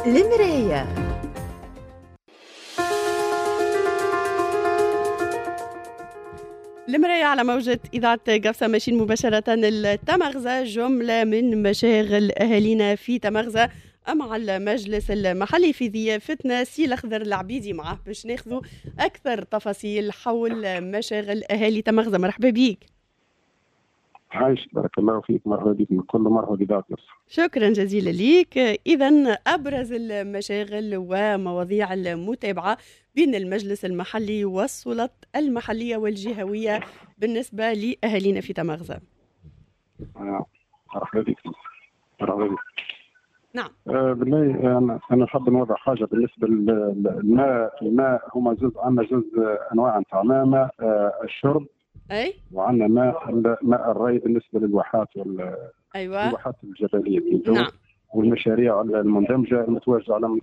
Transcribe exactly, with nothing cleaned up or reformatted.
المراية. المراية على موجة إذاعة قفصة ماشيين مباشرة التمغزة، جملة من مشاغل أهالينا في تمغزة مع المجلس المحلي في ضيافتنا سي الأخضر العبيدي معه باش ناخذوا أكثر تفاصيل حول مشاغل أهالي تمغزة. مرحبا بيك. عايش بارك الله فيك. مرحبا بك من كل مرحبا بذاك. شكرا جزيلا ليك. إذا أبرز المشاغل ومواضيع المتابعة بين المجلس المحلي والسلطات المحلية والجهوية بالنسبة لأهالينا في تمغزة. مرحبا بك. مرحبا بك. نعم. آه بالله أنا أنا نحب نوضح حاجة بالنسبة للماء. الماء هما زوز، عندنا زوز أنواع نتاع ماء. آه الشرب أي. وعندنا ماء ماء الري بالنسبة للواحات وال أيوة. الواحات الجبلية نعم. والمشاريع المندمجة المتواجدة على